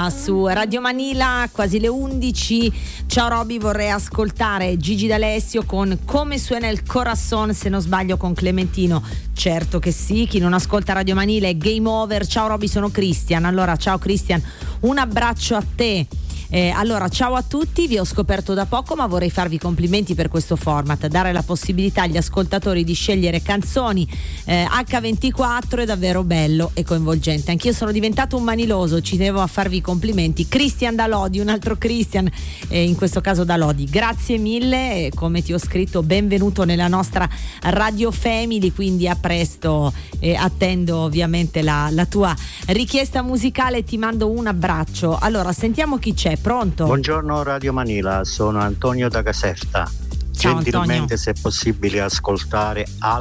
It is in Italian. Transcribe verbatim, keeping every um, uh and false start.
Manila su Radio Manila, quasi le undici. Ciao Roby, vorrei ascoltare Gigi D'Alessio con Come suena il corazon, se non sbaglio, con Clementino. Certo che sì, chi non ascolta Radio Manila è game over. Ciao Roby, sono Christian. Allora, ciao Christian, un abbraccio a te. Eh, allora, ciao a tutti, vi ho scoperto da poco ma vorrei farvi complimenti per questo format, dare la possibilità agli ascoltatori di scegliere canzoni eh, acca ventiquattro è davvero bello e coinvolgente. Anch'io sono diventato un maniloso, ci devo a farvi complimenti. Christian da Lodi, un altro Christian, eh, in questo caso da Lodi, grazie mille, e come ti ho scritto, benvenuto nella nostra Radio Family, quindi a presto, eh, attendo ovviamente la, la tua richiesta musicale, ti mando un abbraccio. Allora, sentiamo chi c'è. Pronto? Buongiorno Radio Manila, sono Antonio da Caserta. Ciao, gentilmente Antonio. Se è possibile ascoltare